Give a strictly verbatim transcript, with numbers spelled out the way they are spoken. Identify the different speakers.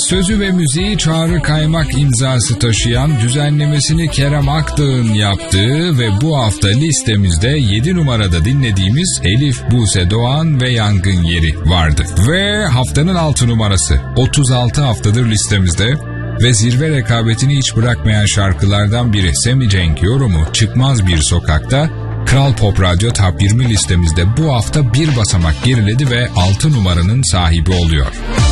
Speaker 1: Sözü ve müziği Çağrı Kaymak imzası taşıyan, düzenlemesini Kerem Akdağ'ın yaptığı ve bu hafta listemizde yedi numarada dinlediğimiz Elif Buse Doğan ve Yangın Yeri vardı. Ve haftanın altı numarası otuz altı haftadır listemizde ve zirve rekabetini hiç bırakmayan şarkılardan biri Semi Cenk yorumu Çıkmaz Bir Sokak'ta Kral Pop Radyo Top yirmi listemizde bu hafta bir basamak geriledi ve altı numaranın sahibi oluyor.